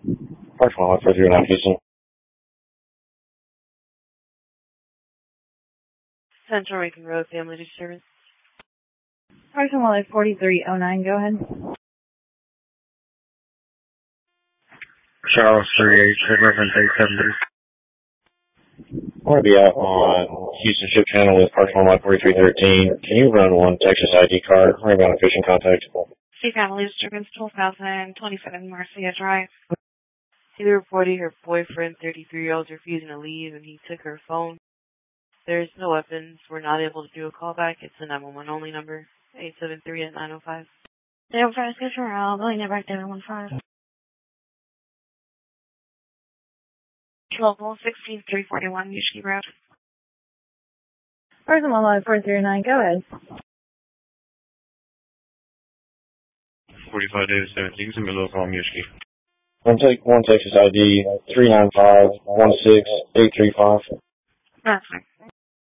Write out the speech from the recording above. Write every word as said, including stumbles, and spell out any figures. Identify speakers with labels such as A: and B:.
A: Park one four three nine Houston.
B: Central Rankin Road, Family Disturbance.
C: Park one forty-three oh nine, go ahead.
D: Charles three eight, reference eight seven three.
A: I want to be out on Houston Ship Channel with Park one forty-three thirteen. Can you run one Texas I D card? We're going to fishing contact.
B: See Family Disturbance, twelve thousand twenty-seven Marcia Drive. See the reporting her boyfriend, thirty-three-year-old, refusing to leave, and he took her phone. There's no weapons. We're not able to do a callback. It's a nine one one only number, eight seven three at nine oh five.
C: nine oh five, schedule around, going to back to nine one five.
B: Local sixteen three forty-one, Ushki Road.
C: Park one four three nine, go ahead.
D: forty-five David seventeen, send me a little call, Ushki.
A: One, take, one Texas I D, three nine five one six eight three five.
B: That's fine.